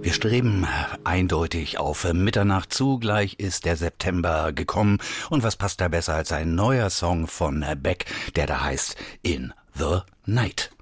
Wir streben eindeutig auf Mitternacht zu, gleich ist der September gekommen. Und was passt da besser als ein neuer Song von Beck, der da heißt In the Night.